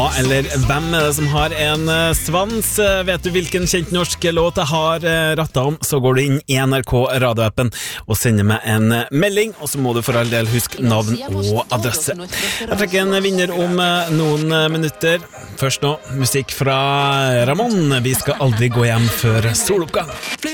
eller hvem er det som har en svans? Vet du hvilken kjent norsk låt jeg har rattet om, så går du inn i NRK radioappen og sender meg en melding, og så må du for all del huske navn og adresse. Jeg trekker en vinner om noen minutter. Først nå, musikk fra Ramón. Vi skal aldri gå hjem før soloppgang.